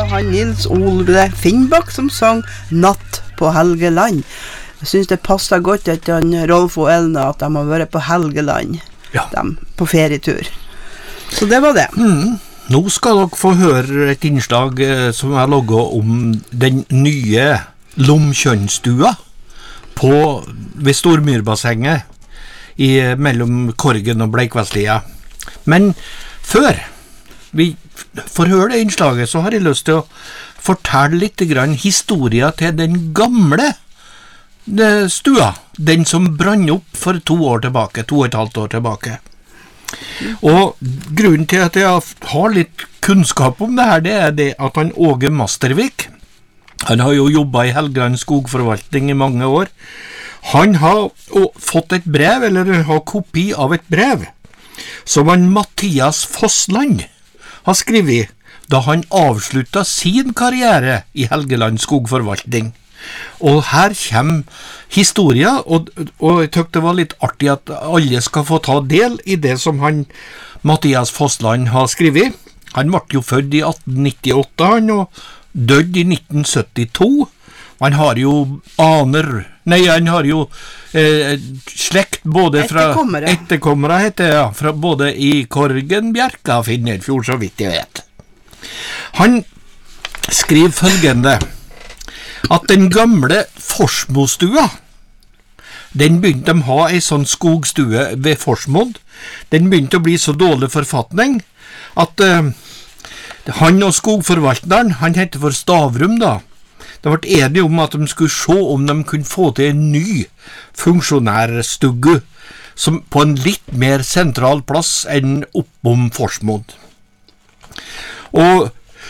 var han Nils Ole Finnbakk som sang Natt på Helgeland. Jeg synes det passet godt etter han Rolf og Elna at de har vært på Helgeland, på ferietur. Så det var det. Nå skal dere få høre et innslag som jeg logget om den nye Lomkjønnstua ved Stormyrbassenget mellom Korgen og Bleikvestlia. Men før vi får høre det innslaget, så har jeg lyst til å fortelle litt grann historia til den gamle stua, den som brann opp for 2,5 år tilbake. Og grunnen til at jeg har litt kunnskap om det her, det er det at han Åge Mastervik, han har jo jobbet i Helgeland skogforvaltning i mange år. Han har fått et brev, eller har kopi av et brev, som han Mathias Fossland har skrevet da han avsluttet sin karriere i Helgeland skogforvaltning. Og her kommer historia, og jeg tykker det var litt artig at alle skal få ta del i det som han Mathias Fossland har skrevet. Han ble jo født i 1898, han, og dødd i 1972. Han har jo han har jo slekt både fra etterkommere heter det, fra både i Korgen, Bjerka og Finnerfjord, så vidt jeg vet. Han skriver følgende, at den gamle Forsmostua, den begynte å ha en sånn skogstue ved Forsmod, den begynte å bli så dårlig forfatning, at han og skogforvalteren, han heter for Stavrum da, de ble enige om at de skulle se om de kunne få til en ny funksjonærstugge på en litt mer sentral plass enn oppom Forsmod. Og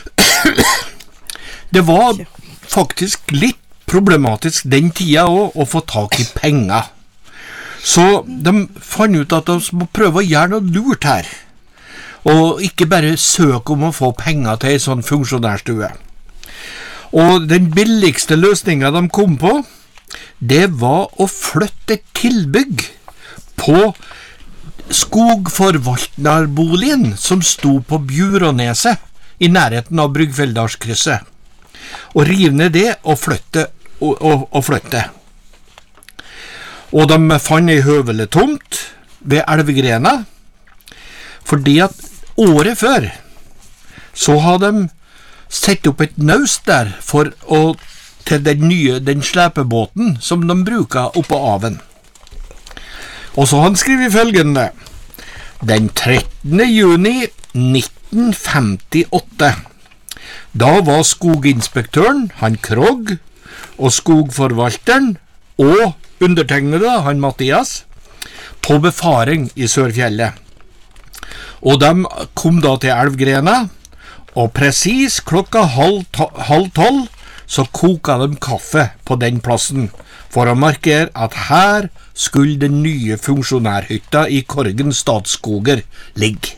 det var faktisk litt problematisk den tida også, å få tak i penger. Så de fant ut at de må prøve å gjøre noe lurt her, og ikke bare søke om å få penger til en sånn funksjonærstue. Og den billigste løsningen de kom på, det var å flytte et tilbygg på skogforvaltnerboligen som sto på Bjuråneset i nærheten av Bryggfeldalskrysset. Og rive ned det og flytte. Og de fant en høveletomt ved Elvegrena, fordi at året før så hadde de sett opp et naust der til den slepebåten som de bruker oppå aven. Og så han skriver følgende: den 13. juni 1958, da var skoginspektøren, han Krogh, og skogforvalteren, og undertegnede, han Mathias, på befaring i Sørfjellet. Og de kom da til Elvgrena, og precis klokka halv 12 så koka de kaffe på den plassen, for å markere at her skulle den nye funksjonærhytta i Korgen Statsskoger ligge.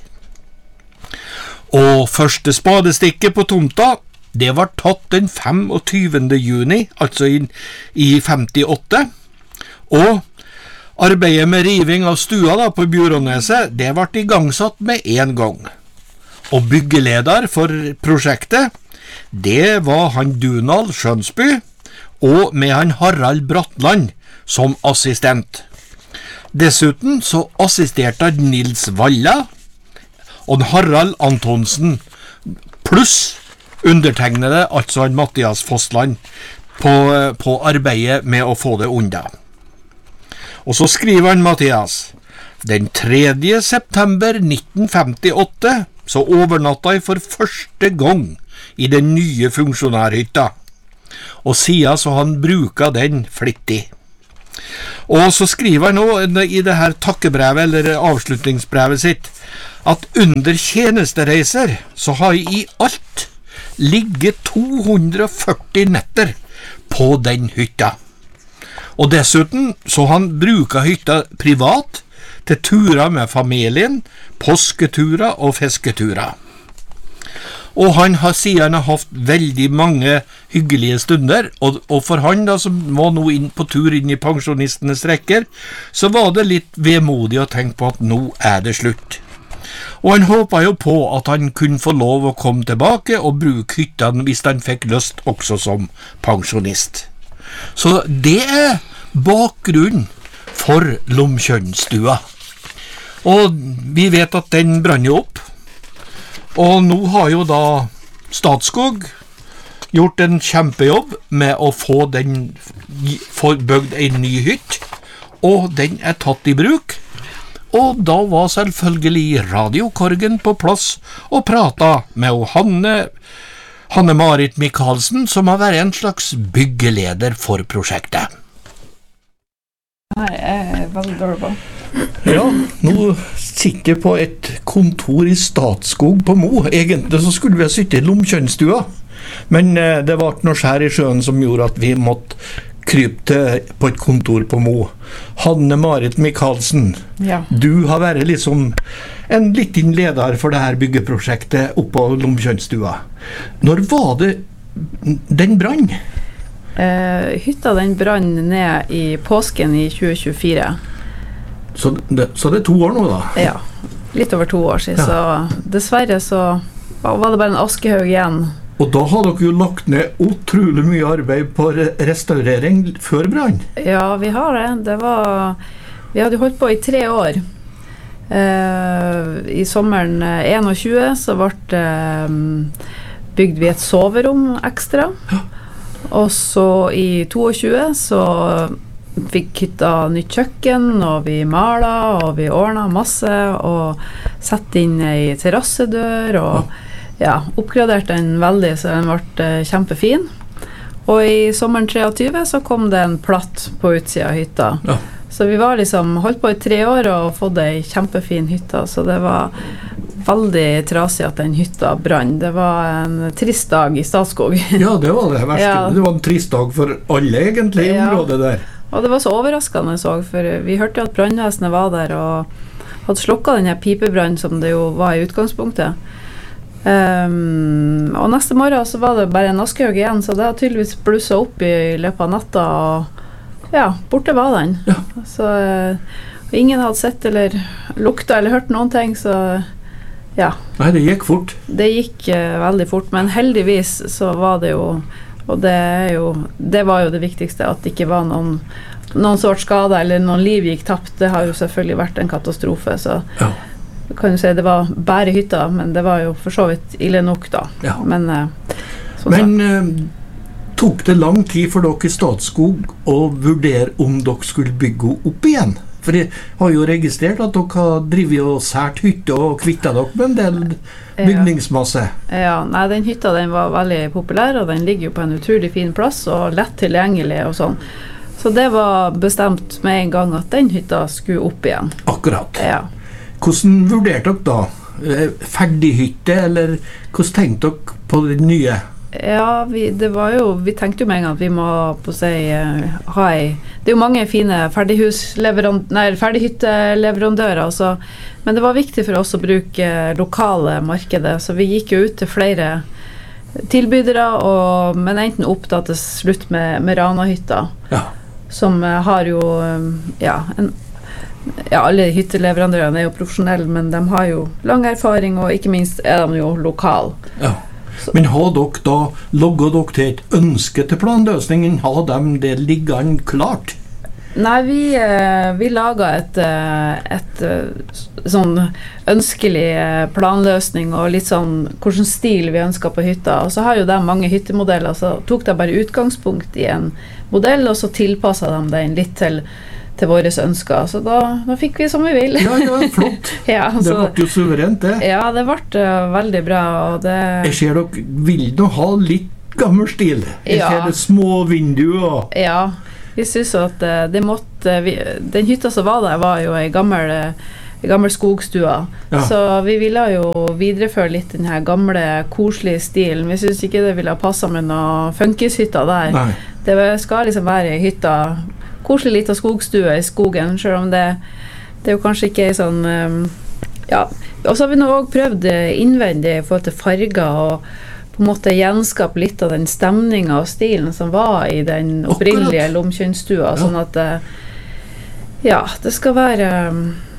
Og første spadestikket på tomta, det var tatt den 25. juni, altså i 58, og arbeidet med riving av stua da, på Bjuråneset, det ble igangsatt med en gang. Og byggeleder for prosjektet, det var han Dunal Skjønsby, og med han Harald Bratland som assistent. Dessuten så assisterte Nils Valla og Harald Antonsen, pluss undertegnede, altså han Mathias Fossland, på arbeidet med å få det unna. Og så skriver han Mathias: den 3. september 1958 så overnatta jeg for første gang i den nye funksjonærhytta, og siden så han bruker den flittig. Og så skriver han nå i det her takkebrevet, eller avslutningsbrevet sitt, at under tjenestereiser så har jeg i alt ligget 240 netter på den hytta. Og dessuten så han bruker hytta privat til turer med familien, påsketurer og fisketurer. Og han har siden haft veldig mange hyggelige stunder, og for han da, som var nå på tur inn i pensjonistenes rekker, så var det litt vemodig å tenke på at nå er det slutt. Og han håpet jo på at han kunne få lov å komme tilbake og bruke hyttene hvis han fikk lyst også som pensjonist. Så det bakgrunnen for Lomkjønnstua. Og vi vet at den brann jo opp. Og nå har jo da Statskog gjort en kjempejobb med å få bygd en ny hytt, og den tatt i bruk. Og da var selvfølgelig radiokorgen på plass og pratet med Hanne-Marit Michaelsen, som har vært en slags byggeleder for prosjektet. Jeg veldig dårlig på. Ja, nå sitter jeg på et kontor i Statskog på Mo. Egentlig så skulle vi ha sittet i Lomkjønnstua, men det var noe skjær i sjøen som gjorde at vi måtte krype på et kontor på Mo. Hanne-Marit Michaelsen, du har vært liksom en liten leder for dette byggeprosjektet oppe på Lomkjønnstua. Når var det den brann? Hytta den brann ned i påsken i 2024. Så det er 2 år nå da? Ja, litt over 2 år siden. Så dessverre så var det bare en askehaug igjen. Og da har dere jo lagt ned utrolig mye arbeid på restaurering før brann? Ja, vi har det. Vi hadde holdt på i 3 år. I sommeren 21 så bygde vi et soverom ekstra. Og så i 22 så fikk hytta nytt kjøkken, og vi malet, og vi ordnet masse, og satt inn en terrassedør, og oppgraderte den veldig, så den ble kjempefin. Og i sommeren 23 så kom det en platt på utsida av hytta. Ja. Så vi var liksom holdt på i 3 år og fått en kjempefin hytta, så det var veldig trasig at den hytta brann. Det var en trist dag i Statskog. Ja, det var det verste. Ja. Det var en trist dag for alle egentlig i området der. Og det var så overraskende så, for vi hørte at brannvesenet var der og hadde slukket denne pipebrannen som det jo var i utgangspunktet. Og neste morgen så var det bare en askehaug igjen, så det hadde tydeligvis blusset opp i løpet av natta, og borte var den. Ja. Så ingen hadde sett eller lukta eller hørt noen ting, så Nei, det gikk fort. Det gikk veldig fort, men heldigvis så var det jo, og det var jo det viktigste, at det ikke var noen sort skade eller noen liv gikk tapt. Det har jo selvfølgelig vært en katastrofe, så kan du si det var bare hytta, men det var jo for så vidt ille nok da. Ja. Men tok det lang tid for dere i Statskog å vurdere om dere skulle bygge opp igjen? For jeg har jo registrert at dere har drivet og sært hytte og kvittet dere med en del bygningsmasse. Ja, nei, den hytta den var veldig populær, og den ligger jo på en utrolig fin plass og lett tilgjengelig og sånn. Så det var bestemt med en gang at den hytta skulle opp igjen. Akkurat. Ja. Hvordan vurderte dere da? Ferdig hytte, eller hvordan tenkte dere på det nye? Ja, vi tenkte jo med en gang at vi må på seg ha det er jo mange fine ferdighytteleverandører, men det var viktig for oss å bruke lokale markedet, så vi gikk jo ut til flere tilbydere, men enten opp da til slutt med Ranahytta, som har jo alle hytteleverandørene er jo profesjonelle, men de har jo lang erfaring, og ikke minst er de jo lokal. Ja. Men har dere da logget dere til et ønske til planløsningen? Har de det liggende klart? Nei, vi laget et sånn ønskelig planløsning og litt sånn hvordan stil vi ønsket på hytta. Og så har jo de mange hyttemodeller, så tok de bare utgangspunkt i en modell, og så tilpasset de den litt til våre ønsker, så da fikk vi som vi vil. Ja, flott. Det ble jo suverent, det. Ja, det ble veldig bra. Og jeg ser dere vil nå ha litt gammel stil. Jeg ser det små vinduer. Ja, vi synes at den hytta som var der var jo en gammel skogstua. Ja. Så vi ville jo videreføre litt den her gamle, koselige stilen. Vi synes ikke det ville ha passet med noen funkishytta der. Nei. Det skal liksom være hytta, koselig liten skogstue i skogen, selv om det er jo kanskje ikke sånn og så har vi nå også prøvd innvendig i forhold til farger og på en måte gjenskape litt av den stemningen og stilen som var i den opprinnelige Lomkjønnstua, sånn at det skal være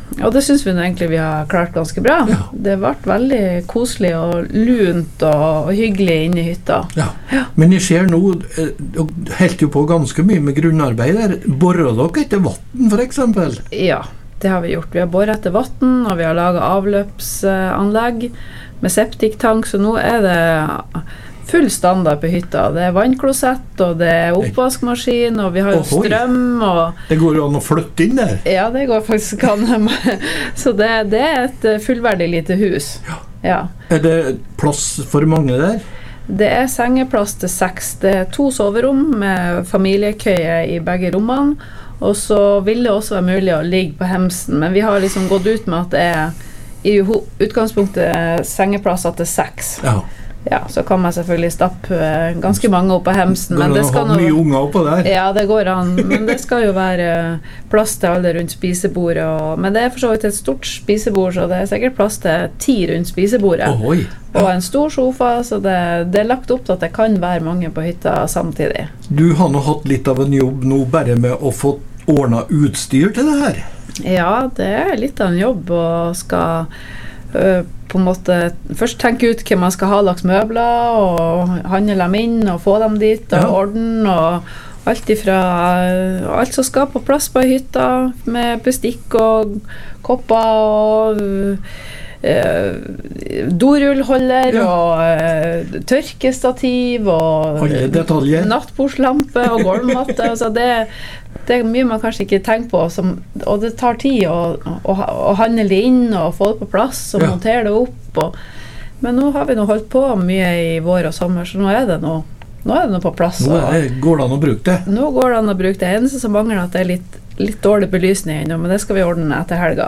Og det synes vi nå egentlig vi har klart ganske bra. Ja. Det ble veldig koselig og lunt og hyggelig inne i hytta. Ja. Men jeg ser nå, dere helt jo på ganske mye med grunnarbeid der. Borrer dere etter vatten for eksempel? Ja, det har vi gjort. Vi har borret etter vatten, og vi har laget avløpsanlegg med septiktank, så nå det full standard på hytta. Det vannklosett, og det oppvaskmaskin, og vi har jo strøm. Og det går jo an å flytte inn der? Ja, det går faktisk an. Så det et fullverdig lite hus. Ja. Det plass for mange der? Det sengeplass til 6. Det 2 soverom med familiekøye i begge rommene, og så vil det også være mulig å ligge på hemsen, men vi har liksom gått ut med at det i utgangspunktet sengeplasser til 6. Ja, så kan man selvfølgelig stappe ganske mange opp på hemsen. Men det skal mye unger oppå der? Ja, det går an, men det skal jo være plass til alle rundt spisebordet. Men det for så vidt et stort spisebord, så det sikkert plass til 10 rundt spisebordet. Og en stor sofa, så det lagt opp til at det kan være mange på hytta samtidig. Du har nå hatt litt av en jobb nå bare med å få ordnet utstyr til det her? Ja, det litt av en jobb, og skal på en måte først tenke ut hva man skal ha lagt møbler, og handle dem inn, og få dem dit, og orden, og alt som skal på plass på hytta, med bestikk og kopper, og dorullholder, og tørkestativ, og nattbordslampe, og gulvmatte. Altså det mye man kanskje ikke tenker på, og det tar tid å handle det inn, og få det på plass, og montere det opp. Men nå har vi holdt på mye i vår og sommer, så nå det noe på plass. Nå går det an å bruke det? Nå går det an å bruke det. Eneste som mangler at det litt dårlig belysning ennå, men det skal vi ordne etter helga.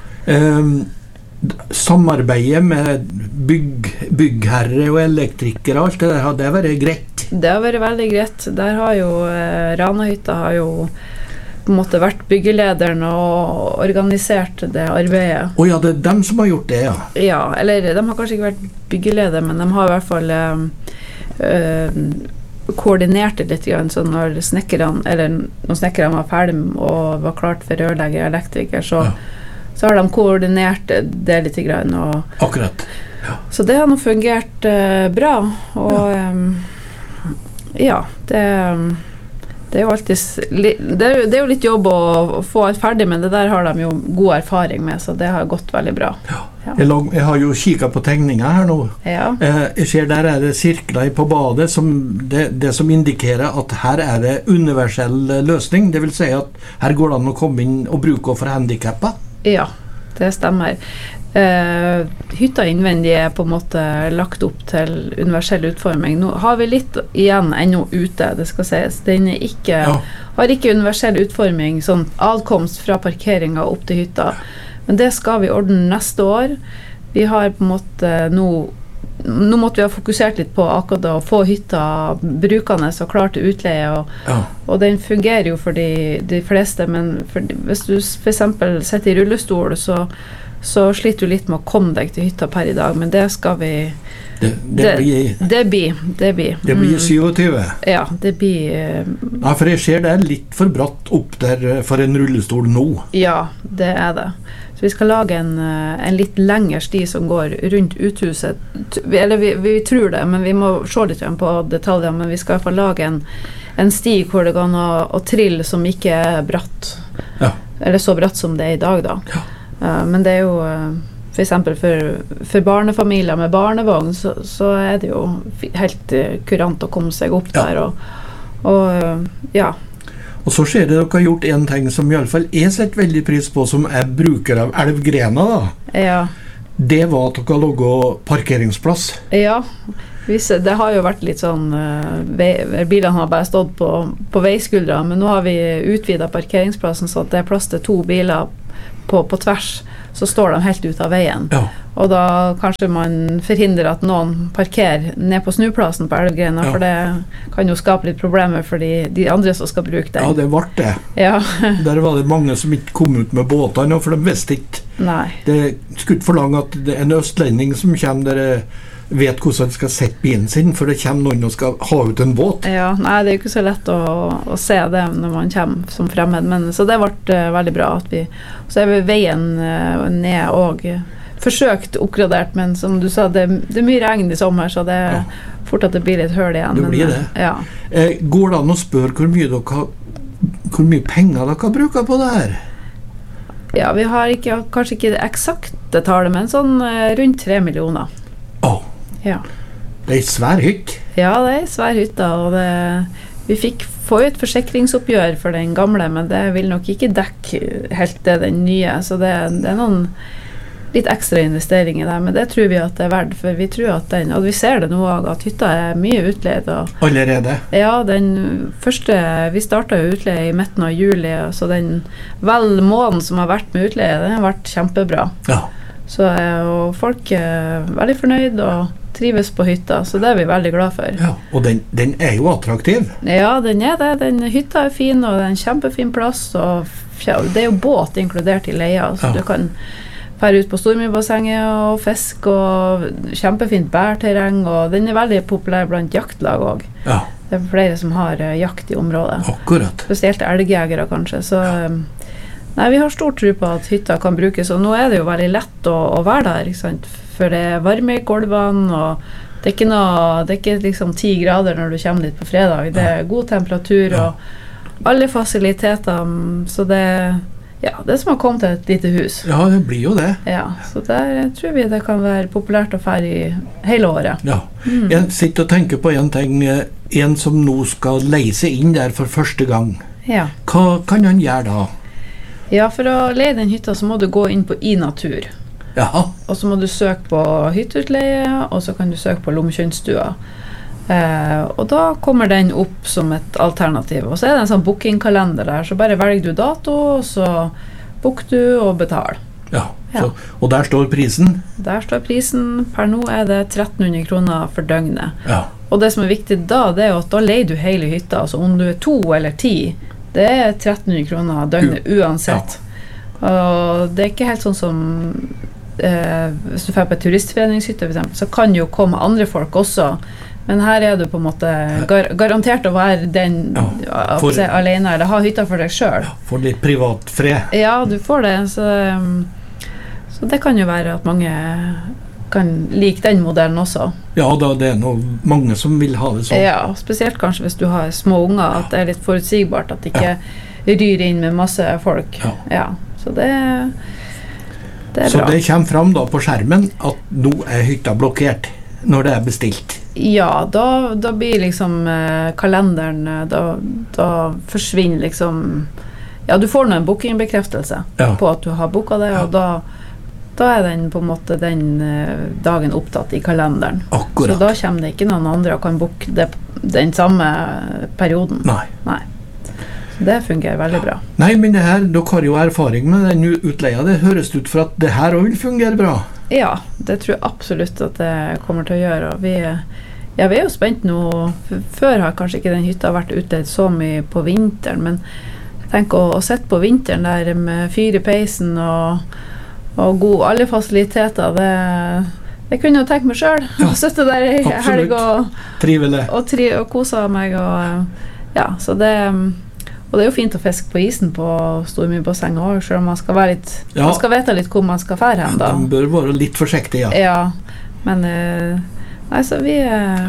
Samarbeidet med byggherre og elektrikere, alt det der, har det vært greit? Det har vært veldig greit. Der har jo Ranahytta har jo på en måte vært byggelederen og organisert det arbeidet. Ja, det dem som har gjort det, ja. Ja, eller de har kanskje ikke vært byggeleder, men de har i hvert fall koordinert det litt grann, så når snekkerne var ferdig og var klart for rørlegger og elektriker, så har de koordinert det litt grann. Akkurat. Ja. Så det har nå fungert bra, og det er jo alltid det er jo litt jobb å få alt ferdig, men det der har de jo god erfaring med, så det har gått veldig bra. Ja. Jeg har jo kikket på tegninger her nå. Jeg ser der det sirkler på badet, det som indikerer at her det universell løsning, det vil si at her går det an å komme inn og bruke for handikappet. Ja, det stemmer. Hytta innvendig på en måte lagt opp til universell utforming. Nå har vi litt igjen ennå ute, det skal sies. Den har ikke universell utforming, sånn adkomst fra parkeringen opp til hytta. Men det skal vi ordne neste år. Vi har på en måte nå måtte vi ha fokusert litt på akkurat å få hytta brukende og klar til utleie, og den fungerer jo for de fleste, men hvis du for eksempel sitter i rullestol, så sliter du litt med å komme deg til hytta per i dag, men det skal vi det blir 27. Ja, det blir for jeg ser det litt for bratt opp der for en rullestol nå. Ja, det det. Så vi skal lage en litt lengre sti som går rundt uthuset. Eller vi tror det, men vi må se litt på detaljer, men vi skal i hvert fall lage en sti hvor det går an å trille som ikke bratt. Eller så bratt som det i dag da. Men det jo for eksempel for barnefamilier med barnevogn, så det jo helt kurant å komme seg opp der, Og så ser dere har gjort en ting som i alle fall jeg setter veldig pris på, som bruker av Elvgrena da. Ja. Det var at dere har laget parkeringsplass. Ja, det har jo vært litt sånn, bilene har bare stått på veiskuldra, men nå har vi utvidet parkeringsplassen så at det plass til 2 biler på tvers, så står de helt ut av veien. Og da kanskje man forhindrer at noen parkerer ned på snuplassen på Elvgrena, for det kan jo skape litt problemer for de andre som skal bruke den. Ja, det ble det. Der var det mange som ikke kom ut med båtene, for de visste ikke. Nei. Det skulle ikke forlange at det en østlending som kommer der vet hvordan han skal sette bilen sin, for det kommer noen og skal ha ut en båt. Ja, nei, det er jo ikke så lett å se det når man kommer som fremmed, men så det ble veldig bra at så er veien ned og forsøkt oppgradert, men som du sa, det er mye regn i sommer, så det er fort at det blir litt høl igjen. Det blir det. Ja. Går det an å spørre hvor mye penger dere bruker på det her? Ja, vi har kanskje ikke det eksakte tallet, men sånn rundt 3 millioner. Ja. Det er en svær hytt. Ja, det er en svær hytt, og vi får jo et forsikringsoppgjør for den gamle, men det vil nok ikke dekke helt den nye, så det er noen litt ekstra investeringer der, men det tror vi at det er verdt, for vi tror at og vi ser det nå også, at hytta er mye utleid. Allerede? Ja, den første, vi startet jo utleie i midten av juli, så den måneden som har vært med utleie, den har vært kjempebra. Ja. Så og folk er veldig fornøyd og trives på hytta, så det er vi veldig glad for. Ja, og den er jo attraktiv. Ja, den er det. Hytta er fin, og det er en kjempefin plass, og det er jo båt inkludert i leia, så du kan fære ut på Stormyrbassenget og fisk, og kjempefint bærterreng, og den er veldig populær blant jaktlag også. Ja. Det er flere som har jakt i området. Akkurat. Spesielt elgjegere kanskje, så nei, vi har stor tro på at hytta kan brukes, og nå er det jo veldig lett å være der, ikke sant? For det er varme i gulvene, og det er ikke liksom 10 grader når du kommer dit på fredag, det er god temperatur, og alle fasiliteter, så det er som å komme til et lite hus. Ja, det blir jo det. Ja, så der tror vi det kan være populært å fære i hele året. Ja. Jeg sitter og tenker på en ting, en som nå skal leie seg inn der for første gang. Ja. Hva kan han gjøre da? Ja, for å leie den hytta så må du gå inn på iNatur. Ja. Og så må du søke på hytteutleie, og så kan du søke på Lomkjønnstua. Og da kommer den opp som et alternativ, og så er det en sånn bookingkalender der, så bare velger du dato, og så booker du og betaler. Ja. Og der står prisen? Der står prisen. Per nå er det 1300 kroner for døgnet. Ja. Og det som er viktig da, det er jo at da leier du hele hytta, altså om du er 2 eller 10, det er 1300 kroner døgnet uansett. Ja. Og det er ikke helt sånn som hvis du får på et turistforeningshytte for eksempel, så kan jo komme andre folk også, men her er du på en måte garantert å være den alene, eller ha hytta for deg selv. Ja, for litt privat fred. Ja, du får det, så det kan jo være at mange kan like den modellen også. Ja, da det er mange som vil ha det sånn. Ja, spesielt kanskje hvis du har små unger, at det er litt forutsigbart, at det ikke ryr inn med masse folk. Ja, så det er så bra. Det kommer fram da på skjermen at nå er hytta blokkert når det er bestilt? Ja, da blir liksom kalenderen, da forsvinner liksom, ja, du får nå en bookingbekreftelse på at du har booket det, og da er den på en måte den dagen opptatt i kalenderen. Akkurat. Så da kommer det ikke noen andre og kan booke den samme perioden. Nei. Det fungerer veldig bra. Nei, men det her, dere har jo erfaring med den utleia. Det høres ut for at det her også vil fungere bra. Ja, det tror jeg absolutt at det kommer til å gjøre. Og vi er jo spent nå. Før har kanskje ikke den hytta vært utleid så mye på vinteren, men tenk å sitte på vinteren der med fyr i peisen og alle fasiliteter, det kunne jeg tenke meg selv. Å sitte der i helg og kose meg. Så det... Og det er jo fint å fiske på isen på Stormyrbassenget også, selv om man skal være litt, man skal vite litt hvor man skal fære hen da. Man bør være litt forsiktig, Ja, men så vi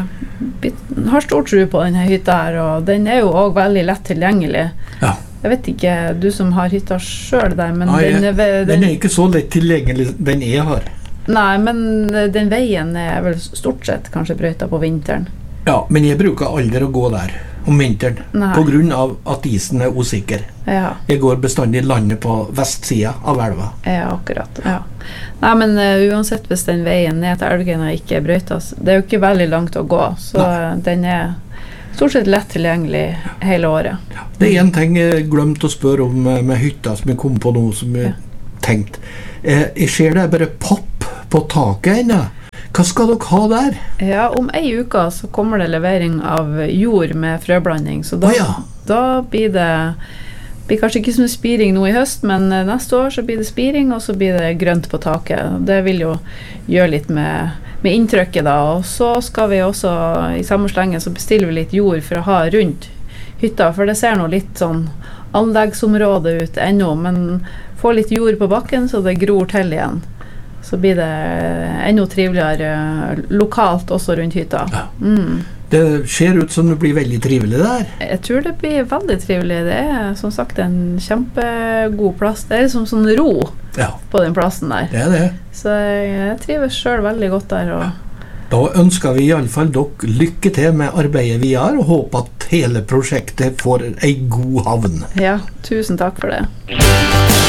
har stor tro på denne hytta her, og den er jo også veldig lett tilgjengelig. Ja. Jeg vet ikke, du som har hytta selv der, men den er ikke så lett tilgjengelig, den jeg har. Nei, men den veien er vel stort sett kanskje brøyta på vinteren. Ja, men jeg bruker aldri å gå der om vinteren, på grunn av at isen er usikker. Ja. Jeg går bestandig landet på vestsida av elva. Ja, akkurat. Ja. Nei, men uansett hvis den veien ned til Elgøyna ikke er brøytas, det er jo ikke veldig langt å gå, så den er stort sett lett tilgjengelig hele året. Ja. Det er en ting jeg glemte å spørre om med hytta som jeg kom på nå, som jeg tenkte. Jeg ser det bare papp på taket ennå. Hva skal dere ha der? Ja, om en uke så kommer det levering av jord med frøblanding, så da blir det kanskje ikke så mye spiring nå i høst, men neste år så blir det spiring, og så blir det grønt på taket. Det vil jo gjøre litt med med inntrykket da, og så skal vi også i samme slengen så bestiller vi litt jord for å ha rundt hytta, for det ser nå litt sånn anleggsområde ut ennå, men få litt jord på bakken så det gror til igjen. Så blir det enda triveligere lokalt også rundt hytta. Ja. Det ser ut som det blir veldig trivelig der. Jeg tror det blir veldig trivelig. Det er som sagt en kjempegod plass. Det er liksom sånn ro på den plassen der. Det er det. Så jeg trives selv veldig godt der. Og da ønsker vi i alle fall dere lykke til med arbeidet vi har, og håper at hele prosjektet får en god havn. Ja, tusen takk for det.